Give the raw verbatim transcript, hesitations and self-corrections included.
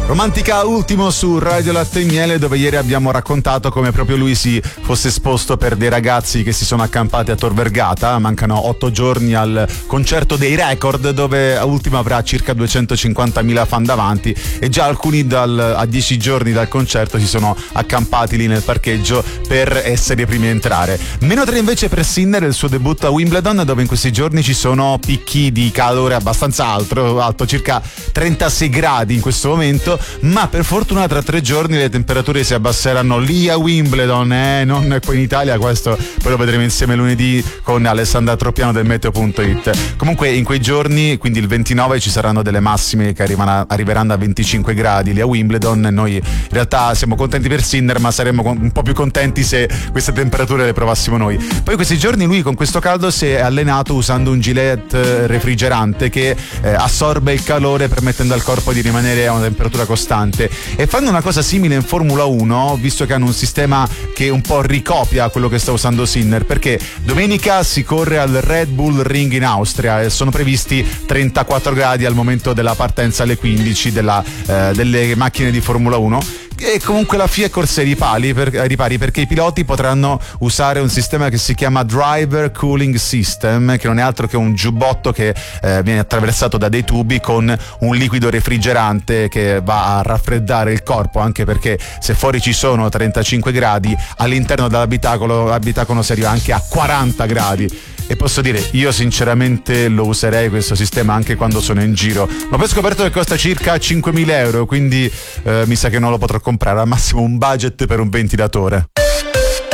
Romantica ultimo su Radio Latte e Miele, dove ieri abbiamo raccontato come proprio lui si fosse esposto per dei ragazzi che si sono accampati a Tor Vergata. Mancano otto giorni al concerto dei Record, dove Ultimo avrà circa duecentocinquantamila fan davanti, e già alcuni dal, a dieci giorni dal concerto si sono accampati lì nel parcheggio per essere i primi a entrare. Meno tre invece per Sinner e il suo debutto a Wimbledon, dove in questi giorni ci sono picchi di calore abbastanza alto, alto circa trentasei gradi in questo momento. Ma per fortuna tra tre giorni le temperature si abbasseranno lì a Wimbledon, eh? Non qui in Italia. Questo poi lo vedremo insieme lunedì con Alessandra Troppiano del meteo punto it. Comunque in quei giorni, quindi il ventinove, ci saranno delle massime che arrivano, arriveranno a venticinque gradi lì a Wimbledon. Noi in realtà siamo contenti per Sinner, ma saremmo un po' più contenti se queste temperature le provassimo noi. Poi questi giorni lui con questo caldo si è allenato usando un gilet refrigerante che eh, assorbe il calore, permettendo al corpo di rimanere a una temperatura costante, e fanno una cosa simile in Formula uno, visto che hanno un sistema che un po' ricopia quello che sta usando Sinner, perché domenica si corre al Red Bull Ring in Austria e sono previsti trentaquattro gradi al momento della partenza alle quindici della, eh, delle macchine di Formula uno. E comunque la F I A è corsa ai ripari, per, ai ripari perché i piloti potranno usare un sistema che si chiama Driver Cooling System, che non è altro che un giubbotto che eh, viene attraversato da dei tubi con un liquido refrigerante che va a raffreddare il corpo, anche perché se fuori ci sono trentacinque gradi, all'interno dell'abitacolo l'abitacolo si arriva anche a quaranta gradi. E posso dire, io sinceramente lo userei questo sistema anche quando sono in giro, ma poi ho scoperto che costa circa cinquemila euro, quindi eh, mi sa che non lo potrò comprare, al massimo un budget per un ventilatore.